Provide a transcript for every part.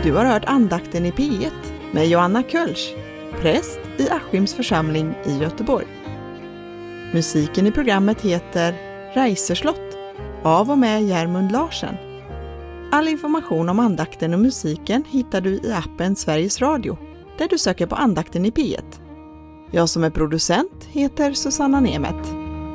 Du har hört andakten i P1 med Joanna Kölsch, präst i Askims församling i Göteborg. Musiken i programmet heter Reiserslott av och med Järmund Larsen. All information om andakten och musiken hittar du i appen Sveriges Radio, där du söker på andakten i P1. Jag som är producent heter Susanna Nemet.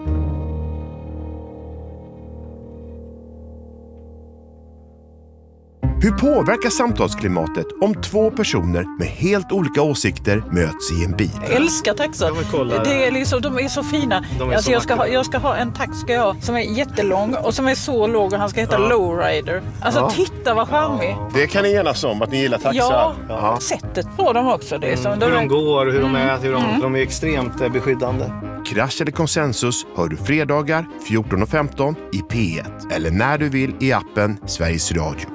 Hur påverkar samtalsklimatet om två personer med helt olika åsikter möts i en bil? Jag älskar taxar. Det är liksom, de är så fina. Alltså jag ska ha en tax som är jättelång och som är så låg och han ska heta Lowrider. Alltså titta vad charmig. Det kan ni enas om att ni gillar taxar. Ja. Sättet på dem också. Det är som hur de går, hur de äter, de är extremt beskyddande. Krasch eller konsensus hör du fredagar 14:15 i P1 eller när du vill i appen Sveriges Radio.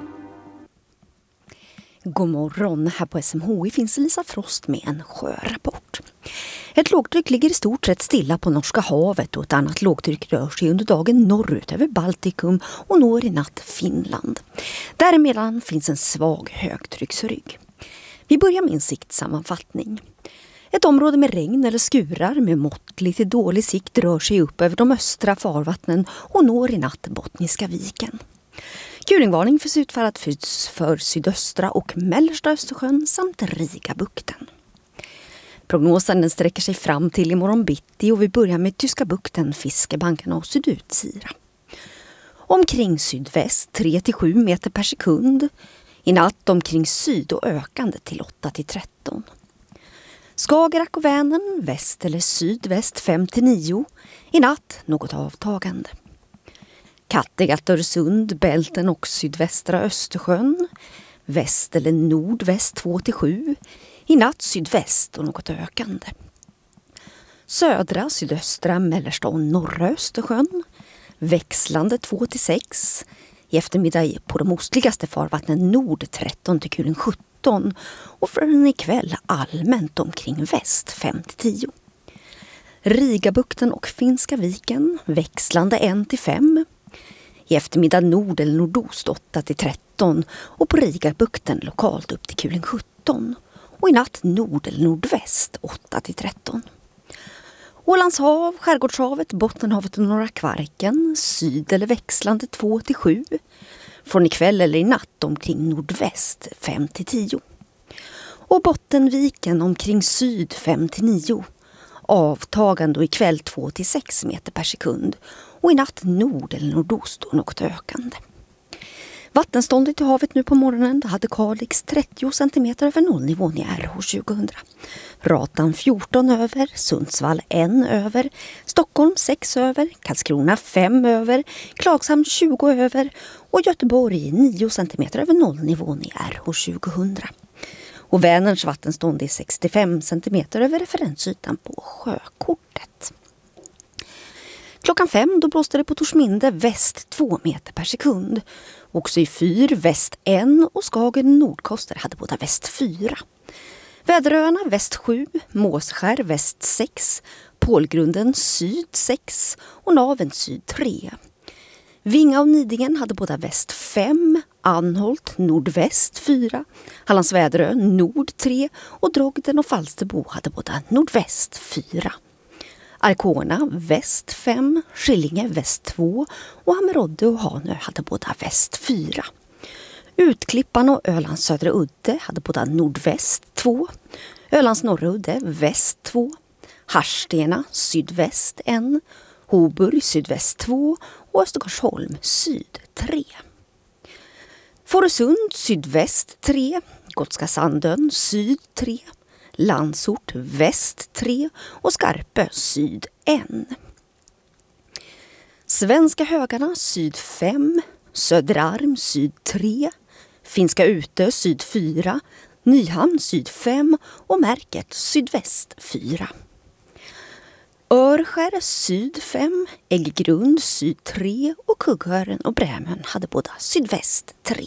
God morgon, här på SMHI finns Lisa Frost med en sjörapport. Ett lågtryck ligger i stort sett stilla på Norska havet och ett annat lågtryck rör sig under dagen norrut över Baltikum och når i natt Finland. Däremellan finns en svag högtrycksrygg. Vi börjar med en siktsammanfattning. Ett område med regn eller skurar med måttlig till dålig sikt rör sig upp över de östra farvattnen och når i natt Bottniska viken. Kulingvarning finns utfärdat för sydöstra och mellersta Östersjön samt Rigabukten. Prognosen den sträcker sig fram till imorgon bitti och vi börjar med Tyska bukten, Fiskebanken och Sydutsira. Omkring sydväst 3-7 meter per sekund. I natt omkring syd och ökande till 8-13. Skagerrak och Vänern väst eller sydväst 5-9. I natt något avtagande. Kattegatt, Öresund, Bälten och sydvästra Östersjön. Väst eller nordväst 2-7. I natt sydväst och något ökande. Södra, sydöstra, mellersta och norra Östersjön. Växlande 2-6. I eftermiddag på de ostligaste farvattnen nord 13 till Kuling 17. Och från ikväll allmänt omkring väst 5-10. Rigabukten och Finska viken växlande 1-5. I eftermiddag nord eller nordost 8-13 och på Rigabukten lokalt upp till Kuling 17. Och i natt nord eller nordväst 8-13. Ålands hav, Skärgårdshavet, Bottenhavet och Norra Kvarken, syd eller växlande 2-7. Från ikväll eller i natt omkring nordväst 5-10. Och Bottenviken omkring syd 5-9. Avtagande och ikväll 2-6 meter per sekund. Och i natt nord eller nordost och något ökande. Vattenståndet i havet nu på morgonen hade Kalix 30 cm över nollnivån i RH 2000. Ratan 14 över, Sundsvall 1 över, Stockholm 6 över, Karlskrona 5 över, Klagshamn 20 över och Göteborg 9 cm över nollnivån i RH 2000. Och Vänerns vattenstånd är 65 cm över referensytan på sjökortet. Klockan 5 då blåste det på Torsminde väst 2 meter per sekund. Också i Fyr väst 1 och Skagen nordkoster hade båda väst 4. Väderöarna väst 7, Måsskär väst 6, Pålgrunden syd 6 och Naven syd 3. Vinga och Nidingen hade båda väst 5, Anholt nordväst 4, Hallands Väderö nord 3 och Drogden och Falsterbo hade båda nordväst 4. Arkona väst 5, Skillinge väst 2 och Hammerodde och Hanö hade båda väst 4. Utklippan och Ölands södra udde hade båda nordväst 2, Ölands norra udde väst 2, Harstena sydväst 1, Hoburg sydväst 2 och Östergarsholm syd 3. Fårösund sydväst 3, Gotska Sandön syd 3, Landsort väst 3 och Skarpö syd 1. Svenska högarna syd 5, Söderarm syd 3, Finska Utö syd 4, Nyhamn syd 5 och Märket sydväst 4. Örskär syd 5, Ägggrund syd 3 och Kugghören och Brämön hade båda sydväst 3.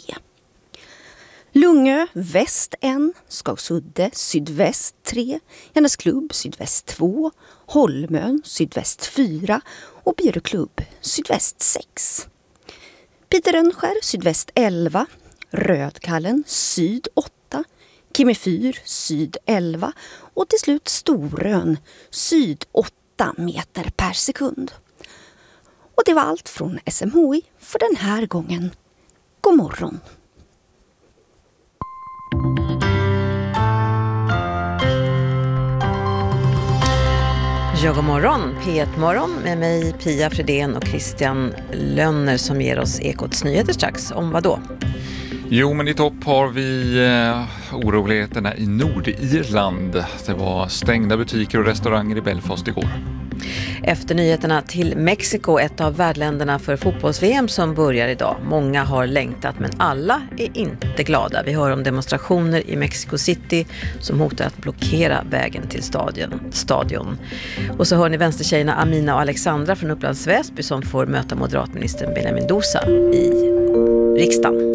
Lungö väst 1, Skagsudde sydväst 3, Janesklubb sydväst 2, Holmön sydväst 4 och Björklubb sydväst 6. Piterönskär sydväst 11, Rödkallen syd 8, Kimmefyr syd 11 och till slut Storön syd 8 meter per sekund. Och det var allt från SMHI för den här gången. God morgon! Ja, god morgon. P1-morgon med mig Pia Fredén och Christian Lönner som ger oss Ekots nyheter strax. Om vad då? Jo, men i topp har vi oroligheterna i Nordirland. Det var stängda butiker och restauranger i Belfast igår. Efter nyheterna till Mexiko, ett av värdländerna för fotbolls-VM som börjar idag. Många har längtat men alla är inte glada. Vi hör om demonstrationer i Mexico City som hotar att blockera vägen till stadion. Och så hör ni vänstertjejerna Amina och Alexandra från Upplands Väsby som får möta moderatministern Benjamin Dosa i riksdagen.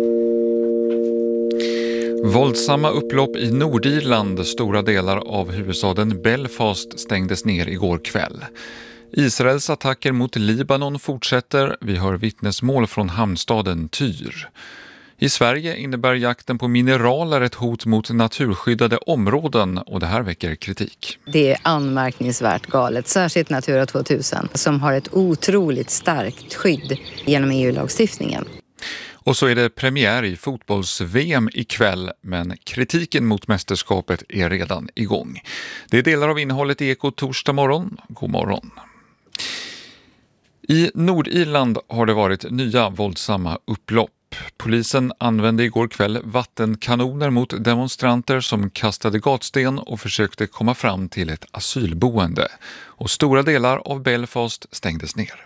Våldsamma upplopp i Nordirland, stora delar av huvudstaden Belfast stängdes ner igår kväll. Israels attacker mot Libanon fortsätter, vi hör vittnesmål från hamnstaden Tyr. I Sverige innebär jakten på mineraler ett hot mot naturskyddade områden och det här väcker kritik. Det är anmärkningsvärt galet, särskilt Natura 2000 som har ett otroligt starkt skydd genom EU-lagstiftningen. Och så är det premiär i fotbolls-VM ikväll, men kritiken mot mästerskapet är redan igång. Det är delar av innehållet i Eko torsdag morgon. God morgon. I Nordirland har det varit nya våldsamma upplopp. Polisen använde igår kväll vattenkanoner mot demonstranter som kastade gatsten och försökte komma fram till ett asylboende. Och stora delar av Belfast stängdes ner.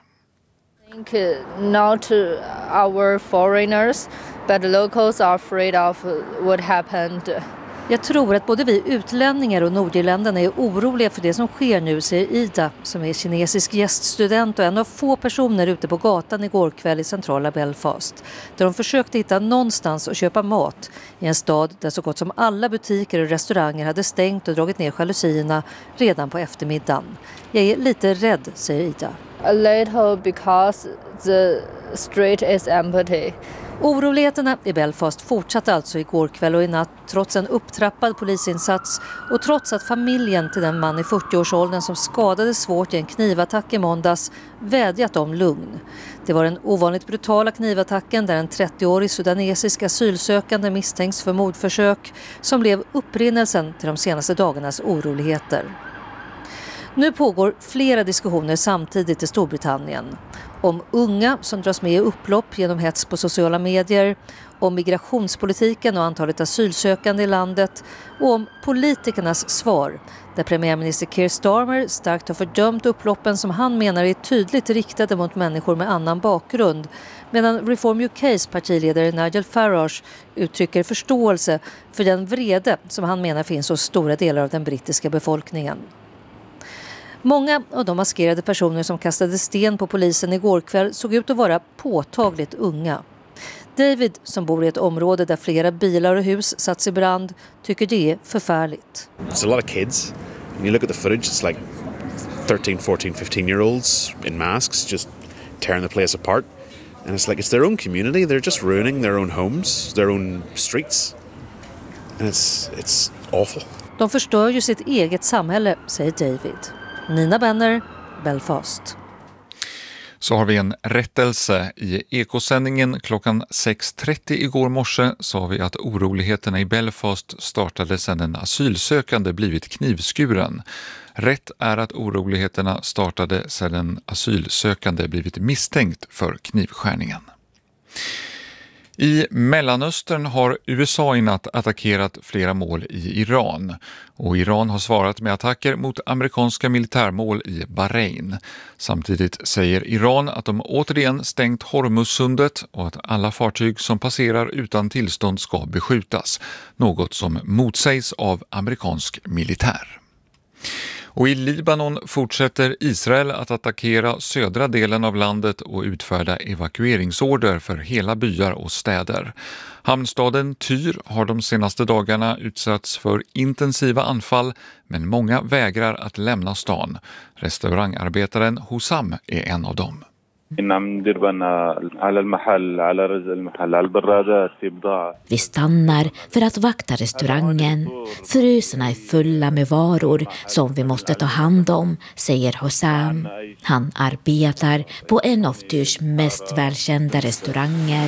Not our foreigners, but locals are afraid of what happened. Jag tror att både vi utlänningar och nordirländarna är oroliga för det som sker nu, säger Ida, som är kinesisk gäststudent och en av få personer ute på gatan igår kväll i centrala Belfast. Där de försökte hitta någonstans att köpa mat i en stad där så gott som alla butiker och restauranger hade stängt och dragit ner jalusierna redan på eftermiddagen. Jag är lite rädd, säger Ida. A little because the street is empty. Oroligheterna i Belfast fortsatte alltså igår kväll och i natt trots en upptrappad polisinsats och trots att familjen till den man i 40-årsåldern som skadades svårt i en knivattack i måndags vädjat om lugn. Det var den ovanligt brutala knivattacken där en 30-årig sudanesisk asylsökande misstänks för mordförsök som blev upprinnelsen till de senaste dagarnas oroligheter. Nu pågår flera diskussioner samtidigt i Storbritannien. Om unga som dras med i upplopp genom hets på sociala medier, om migrationspolitiken och antalet asylsökande i landet och om politikernas svar, där premiärminister Keir Starmer starkt har fördömt upploppen som han menar är tydligt riktade mot människor med annan bakgrund, medan Reform UKs partiledare Nigel Farage uttrycker förståelse för den vrede som han menar finns hos stora delar av den brittiska befolkningen. Många av de maskerade personer som kastade sten på polisen igår kväll såg ut att vara påtagligt unga. David, som bor i ett område där flera bilar och hus satts i brand, tycker det är förfärligt. It's a lot of kids. When you look at the footage, it's like 13, 14, 15-year-olds in masks just tearing the place apart. And it's like it's their own community. They're just ruining their own homes, their own streets. And it's awful. De förstör ju sitt eget samhälle, säger David. Nina Benner, Belfast. Så har vi en rättelse. I ekosändningen klockan 6.30 igår morse sa vi att oroligheterna i Belfast startade sedan en asylsökande blivit knivskuren. Rätt är att oroligheterna startade sedan en asylsökande blivit misstänkt för knivskärningen. I Mellanöstern har USA i natt attackerat flera mål i Iran och Iran har svarat med attacker mot amerikanska militärmål i Bahrain. Samtidigt säger Iran att de återigen stängt Hormuzsundet och att alla fartyg som passerar utan tillstånd ska beskjutas, något som motsägs av amerikansk militär. Och i Libanon fortsätter Israel att attackera södra delen av landet och utfärda evakueringsorder för hela byar och städer. Hamnstaden Tyr har de senaste dagarna utsatts för intensiva anfall, men många vägrar att lämna stan. Restaurangarbetaren Hussam är en av dem. Vi stannar för att vakta restaurangen. Fryserna är fulla med varor som vi måste ta hand om, säger Hossam. Han arbetar på en av Tyrs mest välkända restauranger.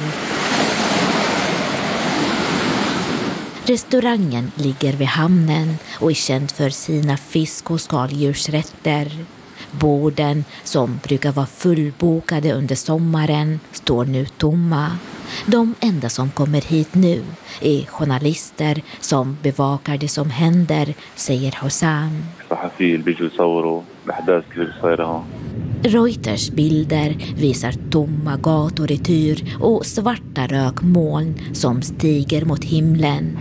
Restaurangen ligger vid hamnen och är känd för sina fisk- och skaldjursrätter. Borden, som brukar vara fullbokade under sommaren, står nu tomma. De enda som kommer hit nu är journalister som bevakar det som händer, säger Hossam. Reuters bilder visar tomma gator i Tyr och svarta rökmoln som stiger mot himlen.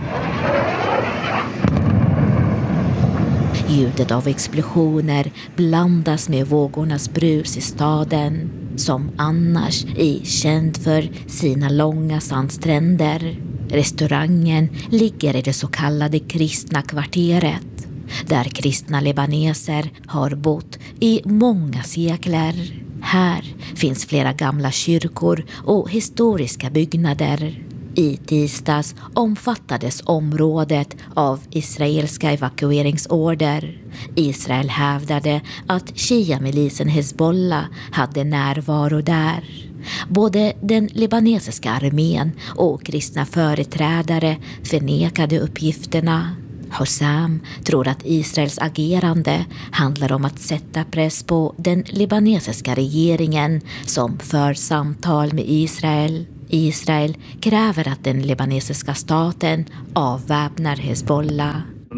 Ljudet av explosioner blandas med vågornas brus i staden, som annars är känd för sina långa sandstränder. Restaurangen ligger i det så kallade kristna kvarteret, där kristna libaneser har bott i många sekler. Här finns flera gamla kyrkor och historiska byggnader. I tisdags omfattades området av israeliska evakueringsorder. Israel hävdade att Shia-milisen Hezbollah hade närvaro där. Både den libanesiska armén och kristna företrädare förnekade uppgifterna. Hossam tror att Israels agerande handlar om att sätta press på den libanesiska regeringen som för samtal med Israel. Israel kräver att den libanesiska staten avväpnar Hezbollah.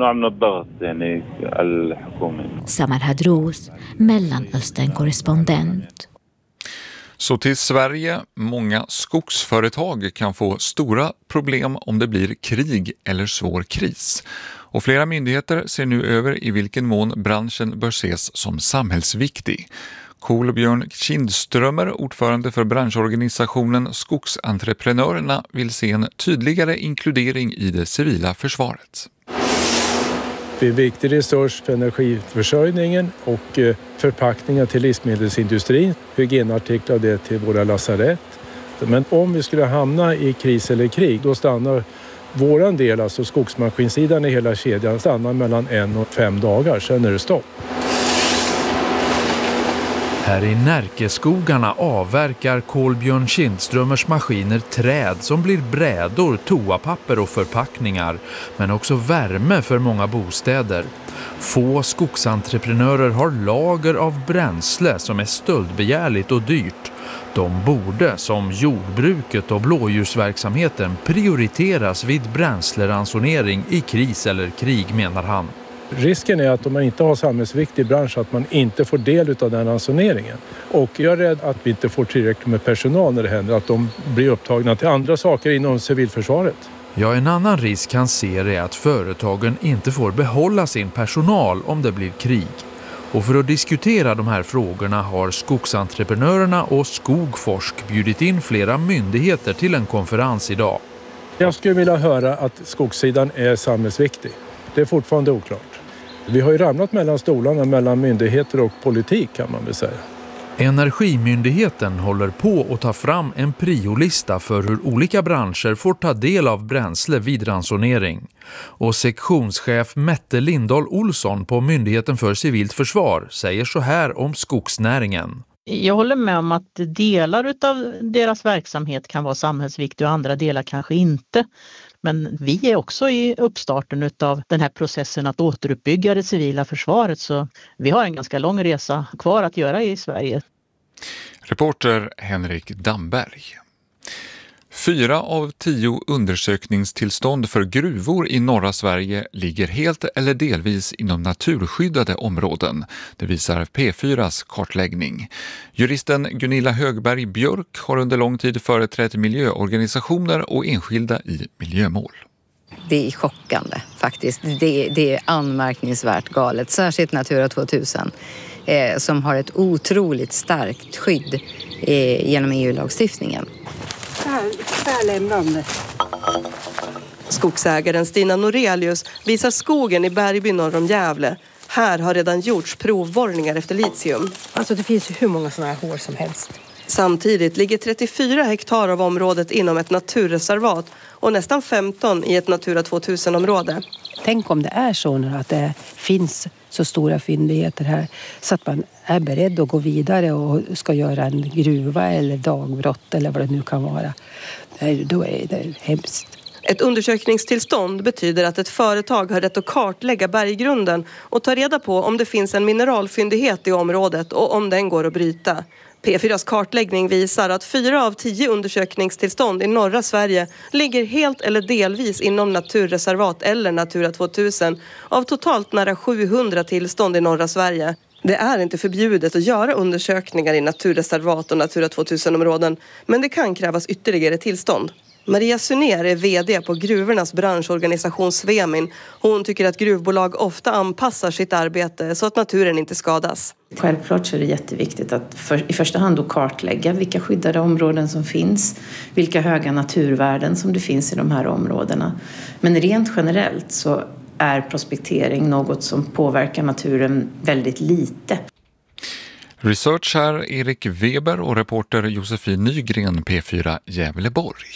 Samar Hadrous, Mellanöstern-korrespondent. Så till Sverige, många skogsföretag kan få stora problem om det blir krig eller svår kris. Och flera myndigheter ser nu över i vilken mån branschen bör ses som samhällsviktig. Kolbjörn Kindströmer, ordförande för branschorganisationen Skogsentreprenörerna, vill se en tydligare inkludering i det civila försvaret. Det är en viktig resurs för energiförsörjningen och förpackningar till livsmedelsindustrin, hygienartiklar det till våra lasarett. Men om vi skulle hamna i kris eller krig, då stannar våran del, alltså skogsmaskinsidan i hela kedjan, stannar mellan 1 och 5 dagar, sen är det stopp. Här i Närkeskogarna avverkar Kolbjörn Kindströmers maskiner träd som blir brädor, toapapper och förpackningar, men också värme för många bostäder. Få skogsentreprenörer har lager av bränsle som är stöldbegärligt och dyrt. De borde, som jordbruket och blåljusverksamheten, prioriteras vid bränsleransonering i kris eller krig, menar han. Risken är att om man inte har samhällsviktig bransch att man inte får del av den ransoneringen. Och jag är rädd att vi inte får tillräckligt med personal när det händer, att de blir upptagna till andra saker inom civilförsvaret. Ja, en annan risk han ser är att företagen inte får behålla sin personal om det blir krig. Och för att diskutera de här frågorna har Skogsentreprenörerna och Skogforsk bjudit in flera myndigheter till en konferens idag. Jag skulle vilja höra att skogssidan är samhällsviktig. Det är fortfarande oklart. Vi har ju ramlat mellan stolarna mellan myndigheter och politik, kan man väl säga. Energimyndigheten håller på att ta fram en priolista för hur olika branscher får ta del av bränsle vid ransonering. Och sektionschef Mette Lindahl Olsson på Myndigheten för civilt försvar säger så här om skogsnäringen. Jag håller med om att delar av deras verksamhet kan vara samhällsviktiga och andra delar kanske inte. Men vi är också i uppstarten av den här processen att återuppbygga det civila försvaret, så vi har en ganska lång resa kvar att göra i Sverige. Reporter Henrik Damberg. 4 av 10 undersökningstillstånd för gruvor i norra Sverige ligger helt eller delvis inom naturskyddade områden. Det visar P4s kartläggning. Juristen Gunilla Högberg Björk har under lång tid företrätt miljöorganisationer och enskilda i miljömål. Det är chockande faktiskt. Det är anmärkningsvärt galet. Särskilt Natura 2000 som har ett otroligt starkt skydd genom EU-lagstiftningen. Skogsägaren Stina Norelius visar skogen i Bergby norr om Gävle. Här har redan gjorts provborrningar efter litium. Alltså det finns ju hur många sådana här hår som helst. Samtidigt ligger 34 hektar av området inom ett naturreservat och nästan 15 i ett Natura 2000-område. Tänk om det är så nu att det finns så stora fyndigheter här så att man är beredd att gå vidare och ska göra en gruva eller dagbrott eller vad det nu kan vara. Då är det hemskt. Ett undersökningstillstånd betyder att ett företag har rätt att kartlägga berggrunden och ta reda på om det finns en mineralfyndighet i området och om den går att bryta. P4:s kartläggning visar att 4 av 10 undersökningstillstånd i norra Sverige ligger helt eller delvis inom naturreservat eller Natura 2000 av totalt nära 700 tillstånd i norra Sverige. Det är inte förbjudet att göra undersökningar i naturreservat och Natura 2000-områden, men det kan krävas ytterligare tillstånd. Maria Sunér är vd på gruvornas branschorganisation Svemin. Hon tycker att gruvbolag ofta anpassar sitt arbete så att naturen inte skadas. Självklart så är det jätteviktigt att i första hand då kartlägga vilka skyddade områden som finns, vilka höga naturvärden som det finns i de här områdena. Men rent generellt så är prospektering något som påverkar naturen väldigt lite. Research här Erik Weber och reporter Josefin Nygren, P4 Gävleborg.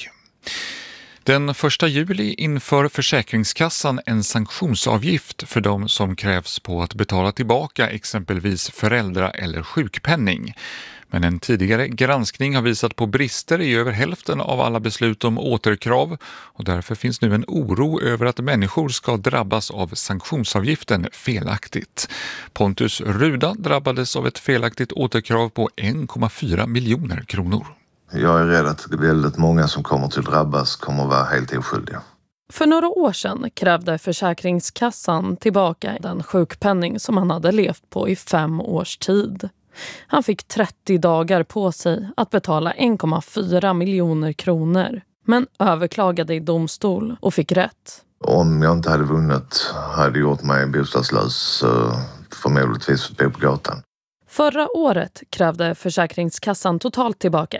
Den 1 juli inför Försäkringskassan en sanktionsavgift för de som krävs på att betala tillbaka exempelvis föräldra- eller sjukpenning. Men en tidigare granskning har visat på brister i över hälften av alla beslut om återkrav och därför finns nu en oro över att människor ska drabbas av sanktionsavgiften felaktigt. Pontus Ruda drabbades av ett felaktigt återkrav på 1,4 miljoner kronor. Jag är rädd att väldigt många som kommer att drabbas kommer att vara helt oskyldiga. För några år sedan krävde Försäkringskassan tillbaka den sjukpenning som han hade levt på i 5 års tid. Han fick 30 dagar på sig att betala 1,4 miljoner kronor, men överklagade i domstol och fick rätt. Om jag inte hade vunnit hade jag gjort mig bostadslös, förmodligtvis bo på gatan. Förra året krävde Försäkringskassan totalt tillbaka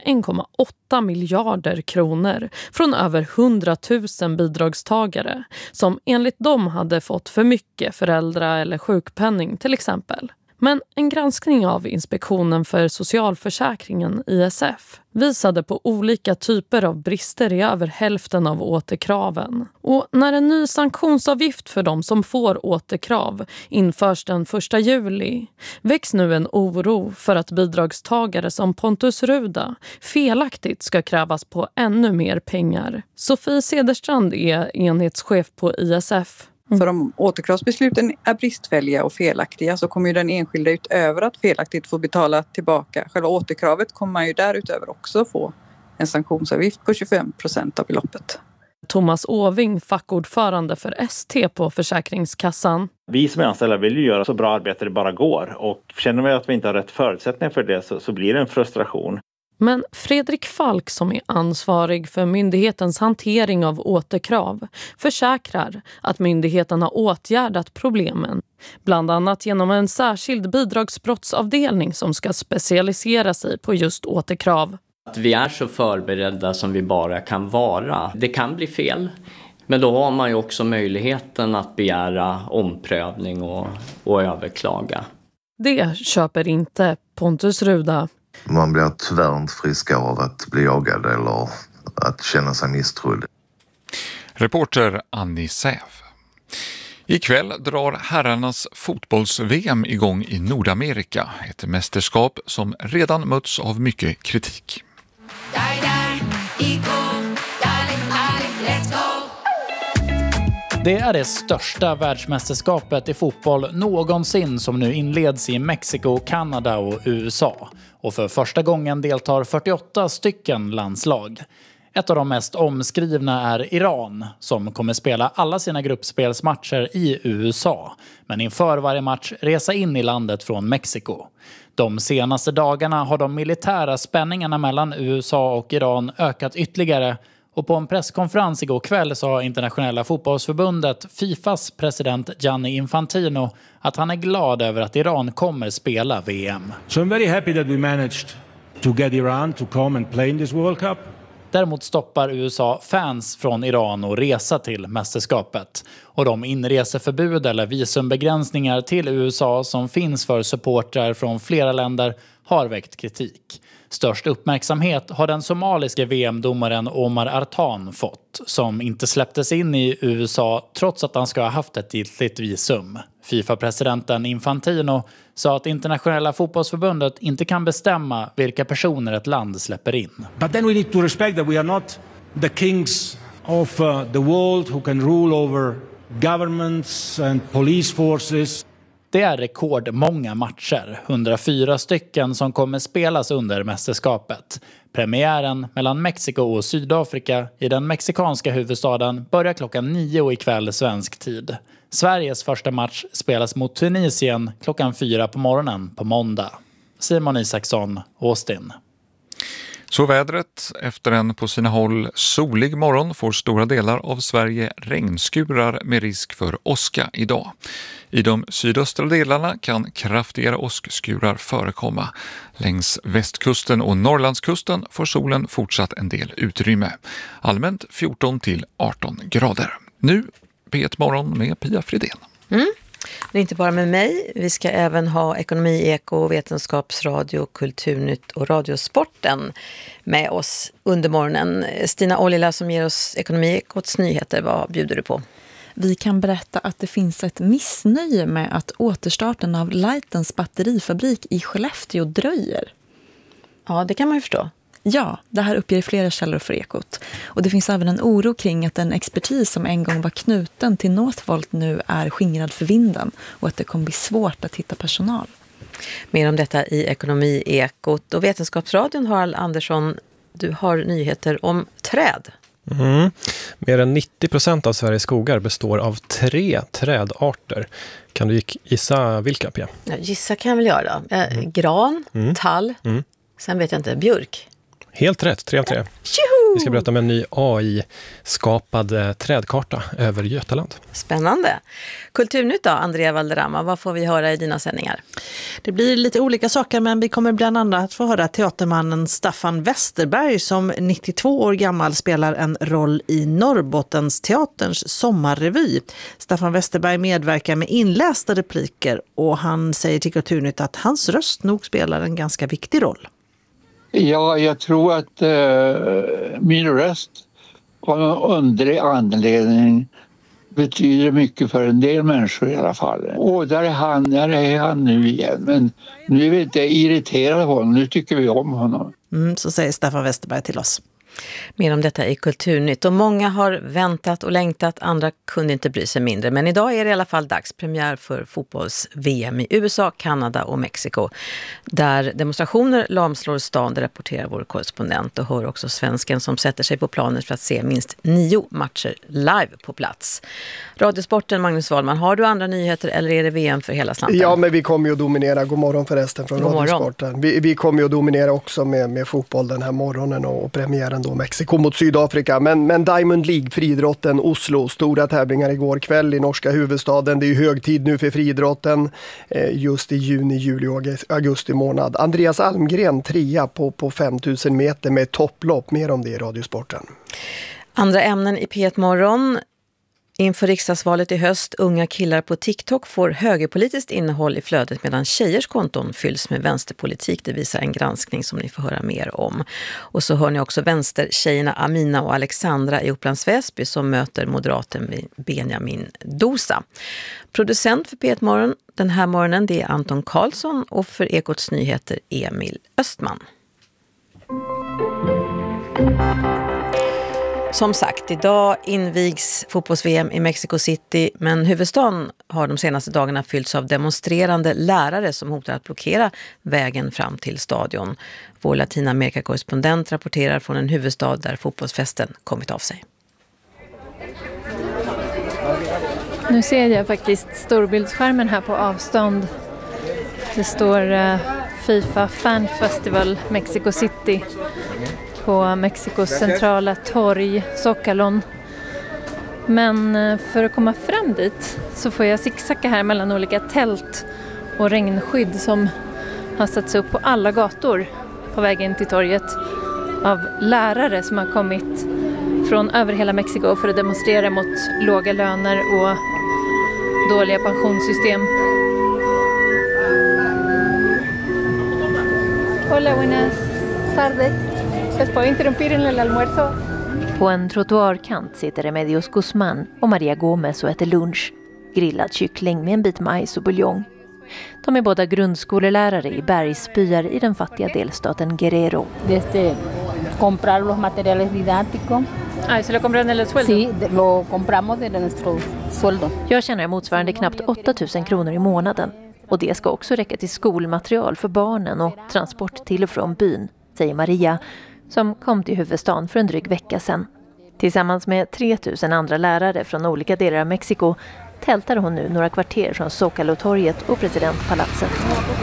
1,8 miljarder kronor från över 100 000 bidragstagare som enligt dem hade fått för mycket föräldra- eller sjukpenning till exempel. Men en granskning av Inspektionen för socialförsäkringen, ISF, visade på olika typer av brister i över hälften av återkraven. Och när en ny sanktionsavgift för de som får återkrav införs den 1 juli väcks nu en oro för att bidragstagare som Pontus Ruda felaktigt ska krävas på ännu mer pengar. Sofie Cederstrand är enhetschef på ISF. För om återkravsbesluten är bristfälliga och felaktiga så kommer ju den enskilda utöver att felaktigt få betala tillbaka själva återkravet kommer man ju därutöver också få en sanktionsavgift på 25% av beloppet. Thomas Åving, fackordförande för ST på Försäkringskassan. Vi som är anställda vill ju göra så bra arbete det bara går och känner vi att vi inte har rätt förutsättningar för det så blir det en frustration. Men Fredrik Falk som är ansvarig för myndighetens hantering av återkrav försäkrar att myndigheten har åtgärdat problemen. Bland annat genom en särskild bidragsbrottsavdelning som ska specialisera sig på just återkrav. Att vi är så förberedda som vi bara kan vara. Det kan bli fel. Men då har man ju också möjligheten att begära omprövning och överklaga. Det köper inte Pontus Ruda. Man blir tyvärr inte frisk av att bli jagad eller att känna sig misstrodd. Reporter Annie Säv. Ikväll drar herrarnas fotbolls-VM igång i Nordamerika. Ett mästerskap som redan mötts av mycket kritik. Det är det största världsmästerskapet i fotboll någonsin som nu inleds i Mexiko, Kanada och USA. Och för första gången deltar 48 stycken landslag. Ett av de mest omskrivna är Iran som kommer spela alla sina gruppspelsmatcher i USA. Men inför varje match resa in i landet från Mexiko. De senaste dagarna har de militära spänningarna mellan USA och Iran ökat ytterligare. Och på en presskonferens igår kväll sa internationella fotbollsförbundet FIFAs president Gianni Infantino att han är glad över att Iran kommer spela VM. So I'm very happy that we managed to get Iran to come and play in this World Cup. Däremot stoppar USA fans från Iran att resa till mästerskapet. Och de inreseförbud eller visumbegränsningar till USA som finns för supportrar från flera länder har väckt kritik. Störst uppmärksamhet har den somaliske VM-domaren Omar Artan fått, som inte släpptes in i USA trots att han ska ha haft ett giltigt visum. FIFA-presidenten Infantino sa att internationella fotbollsförbundet inte kan bestämma vilka personer ett land släpper in. But then we need to respect that we are not the kings of the world who can rule over governments and police forces. Det är rekordmånga matcher, 104 stycken som kommer spelas under mästerskapet. Premiären mellan Mexiko och Sydafrika i den mexikanska huvudstaden börjar klockan 9 ikväll svensk tid. Sveriges första match spelas mot Tunisien klockan 4 på morgonen på måndag. Simon Isaksson, Austin. Så vädret. Efter en på sina håll solig morgon får stora delar av Sverige regnskurar med risk för åska idag. I de sydöstra delarna kan kraftigare åskskurar förekomma. Längs västkusten och Norrlandskusten får solen fortsatt en del utrymme. Allmänt 14 till 18 grader. Nu P1 Morgon med Pia Fridén. Det är inte bara med mig. Vi ska även ha ekonomi, eko, vetenskapsradio, kulturnytt och radiosporten med oss under morgonen. Stina Ollila som ger oss ekonomi, ekots nyheter. Vad bjuder du på? Vi kan berätta att det finns ett missnöje med att återstarten av Lightens batterifabrik i Skellefteå dröjer. Ja, det kan man ju förstå. Ja, det här uppger flera källor för Ekot. Och det finns även en oro kring att den expertis som en gång var knuten till Northvolt nu är skingrad för vinden och att det kommer bli svårt att hitta personal. Mer om detta i ekonomi, Ekot och vetenskapsradion. Harald Andersson, du har nyheter om träd. Mer än 90% av Sveriges skogar består av 3 trädarter. Kan du gissa vilka, Pia? Ja, gissa kan jag väl göra. Gran, tall, sen vet jag inte, björk. Helt rätt, 3 av 3. Vi ska berätta om en ny AI-skapad trädkarta över Götaland. Spännande. Kulturnytt då, Andrea Valderrama. Vad får vi höra i dina sändningar? Det blir lite olika saker, men vi kommer bland annat få höra teatermannen Staffan Westerberg som 92 år gammal spelar en roll i Norrbottens teaterns sommarrevy. Staffan Westerberg medverkar med inlästa repliker och han säger till Kulturnytt att hans röst nog spelar en ganska viktig roll. Ja, jag tror att min röst av någon underlig anledning betyder mycket för en del människor i alla fall. Och där är han nu igen. Men nu är vi inte irriterade på honom, nu tycker vi om honom. Så säger Staffan Westerberg till oss. Mer om detta i Kulturnytt. Och många har väntat och längtat, andra kunde inte bry sig mindre. Men idag är det i alla fall dagspremiär för fotbolls-VM i USA, Kanada och Mexiko. Där demonstrationer lamslår stan, det rapporterar vår korrespondent och hör också svensken som sätter sig på planet för att se minst 9 matcher live på plats. Radiosporten, Magnus Wahlman, har du andra nyheter eller är det VM för hela slanten? Ja, men vi kommer ju att dominera. God morgon förresten från Radiosporten. Vi kommer ju att dominera också med fotboll den här morgonen och premiären då Mexiko mot Sydafrika. Men Diamond League, friidrotten Oslo, stora tävlingar igår kväll i norska huvudstaden. Det är ju högtid nu för friidrotten just i juni, juli och augusti månad. Andreas Almgren 3 på 5000 meter med topplopp. Mer om det i Radiosporten. Andra ämnen i P1 Morgon. Inför riksdagsvalet i höst, unga killar på TikTok får högerpolitiskt innehåll i flödet medan tjejers konton fylls med vänsterpolitik. Det visar en granskning som ni får höra mer om. Och så hör ni också vänstertjejerna Amina och Alexandra i Upplands Väsby som möter moderaten Benjamin Dosa. Producent för P1 Morgon den här morgonen det är Anton Karlsson och för Ekots nyheter Emil Östman. Som sagt, idag invigs fotbolls-VM i Mexico City, men huvudstaden har de senaste dagarna fyllts av demonstrerande lärare som hotar att blockera vägen fram till stadion. Vår Latinamerika-korrespondent rapporterar från en huvudstad där fotbollsfesten kommit av sig. Nu ser jag faktiskt storbildsskärmen här på avstånd. Det står FIFA Fan Festival Mexico City på Mexikos centrala torg, Zocalon. Men för att komma fram dit så får jag zigzacka här mellan olika tält och regnskydd som har satts upp på alla gator på vägen till torget av lärare som har kommit från över hela Mexiko för att demonstrera mot låga löner och dåliga pensionssystem. Hola, buenas tardes. ¿Les puedo interrumpir en el almuerzo? På en trottoarkant sitter Remedios Guzman och Maria Gomez och äter lunch. Grillad kyckling med en bit majs och buljong. De är båda grundskolelärare i bergsbyar i den fattiga delstaten Guerrero. Comprar los materiales didácticos. ¿Se lo compraron del sueldo? Sí, lo compramos de nuestro sueldo. Jag tjänar motsvarande knappt 8 000 kronor i månaden. Och det ska också räcka till skolmaterial för barnen och transport till och från byn, säger Maria, som kom till huvudstaden för en dryg vecka sedan. Tillsammans med 3 000 andra lärare från olika delar av Mexiko tältar hon nu några kvarter från Zócalo-torget och presidentpalatset.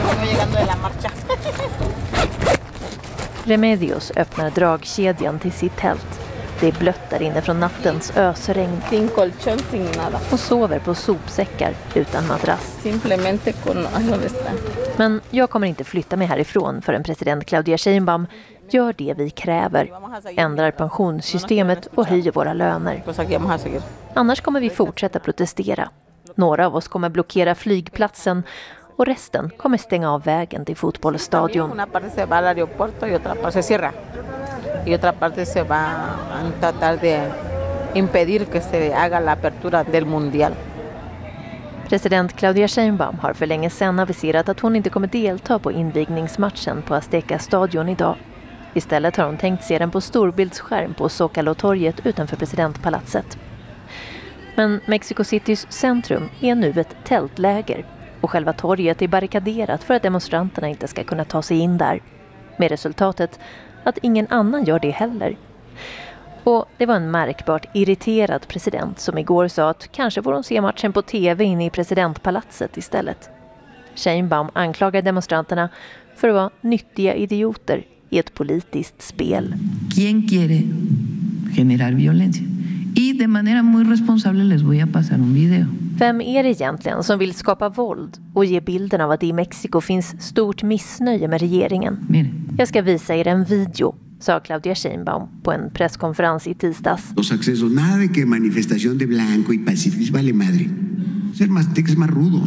Remedios öppnar dragkedjan till sitt tält. Det är blött där inne från nattens ösregn. Sin colchón, sin nada. Och sover på sopsäckar utan madrass. Simplemente con donde está. Men jag kommer inte flytta mig härifrån förrän president Claudia Sheinbaum gör det vi kräver. Ändrar pensionssystemet och höjer våra löner. Annars kommer vi fortsätta protestera. Några av oss kommer blockera flygplatsen och resten kommer stänga av vägen till fotbollsstadion. Una parte se va al aeropuerto y otra parte se cierra. Y otra parte se va a tratar de impedir que se haga la apertura del mundial. President Claudia Sheinbaum har för länge sedan aviserat att hon inte kommer delta på invigningsmatchen på Azteca-stadion idag. Istället har hon tänkt se den på storbildsskärm på Zócalo-torget utanför presidentpalatset. Men Mexico Citys centrum är nu ett tältläger och själva torget är barrikaderat för att demonstranterna inte ska kunna ta sig in där. Med resultatet att ingen annan gör det heller. Och det var en märkbart irriterad president som igår sa att kanske får hon se matchen på tv inne i presidentpalatset istället. Sheinbaum anklagar demonstranterna för att vara nyttiga idioter i ett politiskt spel. ¿Quién quiere generar violencia? Y de manera muy responsable les voy a pasar un video. Vem är det egentligen som vill skapa våld och ge bilden av att det i Mexiko finns stort missnöje med regeringen? Jag ska visa er en video, sa Claudia Sheinbaum på en presskonferens i tisdags. Los accesos, nada de que manifestación de blanco y pacífico vale madre. Ser más rudo.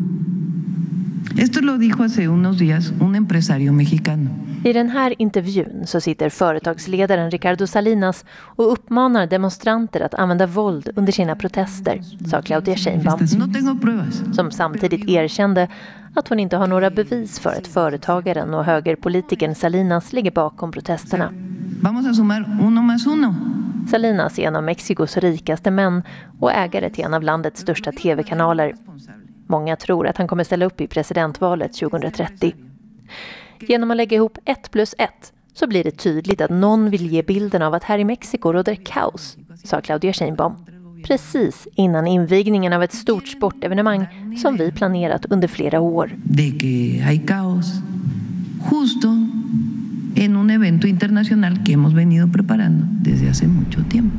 Esto lo dijo hace unos días un empresario mexicano. I den här intervjun så sitter företagsledaren Ricardo Salinas och uppmanar demonstranter att använda våld under sina protester, sa Claudia Sheinbaum, som samtidigt erkände att hon inte har några bevis för att företagaren och högerpolitikern Salinas ligger bakom protesterna. Vamos a sumar 1 + 1. Salinas är en av Mexikos rikaste män och ägare till en av landets största tv-kanaler. Många tror att han kommer ställa upp i presidentvalet 2030. Genom att lägga ihop 1 + 1 så blir det tydligt att någon vill ge bilden av att här i Mexiko råder kaos, sa Claudia Sheinbaum. Precis innan invigningen av ett stort sportevenemang som vi planerat under flera år. De que hay caos justo en un evento internacional que hemos venido preparando desde hace mucho tiempo.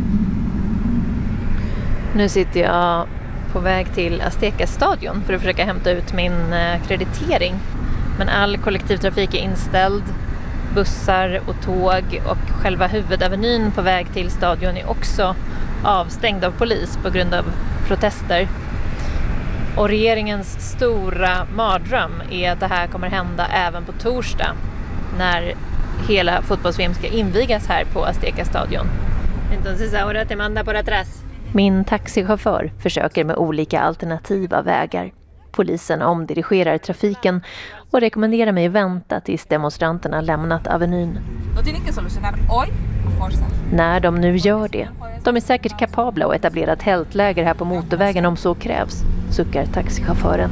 Nu sitter jag på väg till Azteca-stadion för att försöka hämta ut min kreditering. Men all kollektivtrafik är inställd, bussar och tåg och själva huvudavenyn på väg till stadion är också avstängd av polis på grund av protester. Och regeringens stora mardröm är att det här kommer hända även på torsdag när hela fotbolls-VM ska invigas här på Azteca-stadion. Entonces ahora te manda por atrás. Min taxichaufför försöker med olika alternativa vägar. Polisen omdirigerar trafiken och rekommenderar mig att vänta tills demonstranterna lämnat avenyn. När de nu gör det, de är säkert kapabla att etablera tältläger här på motorvägen om så krävs, suckar taxichauffören.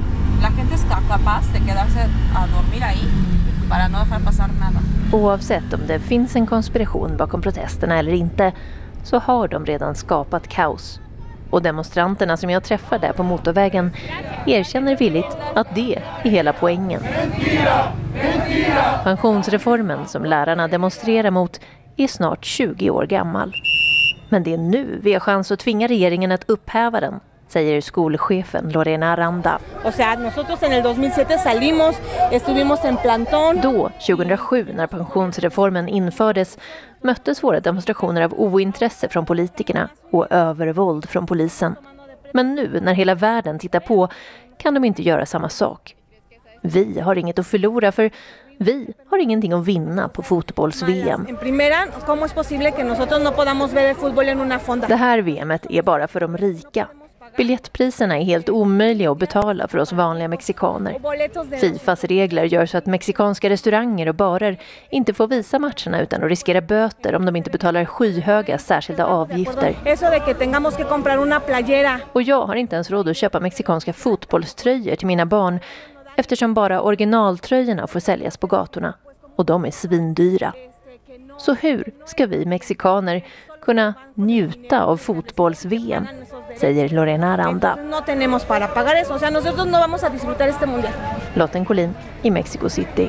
Oavsett om det finns en konspiration bakom protesterna eller inte så har de redan skapat kaos. Och demonstranterna som jag träffar där på motorvägen erkänner villigt att det är hela poängen. Pensionsreformen som lärarna demonstrerar mot är snart 20 år gammal. Men det är nu vi har chans att tvinga regeringen att upphäva den, säger skolchefen Lorena Aranda. Då, 2007, när pensionsreformen infördes, möttes våra demonstrationer av ointresse från politikerna och övervåld från polisen. Men nu, när hela världen tittar på, kan de inte göra samma sak. Vi har inget att förlora för Vi har ingenting att vinna på fotbolls-VM. Det här VMet är bara för de rika. Biljettpriserna är helt omöjliga att betala för oss vanliga mexikaner. Fifas regler gör så att mexikanska restauranger och barer inte får visa matcherna utan att riskera böter om de inte betalar skyhöga särskilda avgifter. Och jag har inte ens råd att köpa mexikanska fotbollströjor till mina barn eftersom bara originaltröjorna får säljas på gatorna och de är svindyra. Så hur ska vi mexikaner kunna njuta av fotbolls-VM, säger Lorena Aranda. Lotten Collin i Mexico City.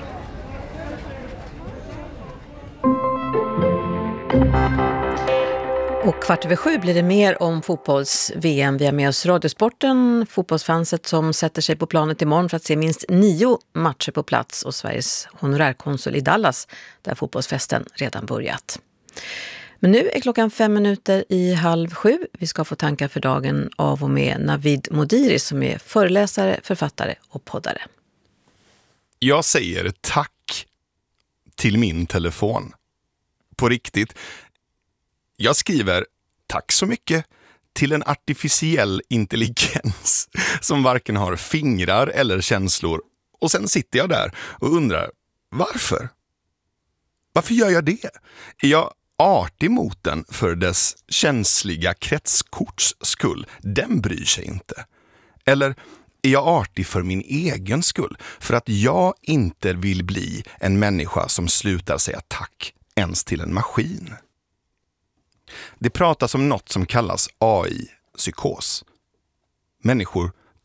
Och 6:15 blir det mer om fotbolls-VM. Vi har med oss Radiosporten, fotbollsfanset som sätter sig på planet imorgon för att se minst 9 matcher på plats och Sveriges honorärkonsul i Dallas där fotbollsfesten redan börjat. Men nu är klockan 6:05. Vi ska få tankar för dagen av och med Navid Modiri som är föreläsare, författare och poddare. Jag säger tack till min telefon. På riktigt. Jag skriver tack så mycket till en artificiell intelligens som varken har fingrar eller känslor. Och sen sitter jag där och undrar, varför? Varför gör jag det? Är jag artig mot den för dess känsliga kretskorts skull? Den bryr sig inte. Eller är jag artig för min egen skull? För att jag inte vill bli en människa som slutar säga tack ens till en maskin. Det pratas om något som kallas AI-psykos. Människor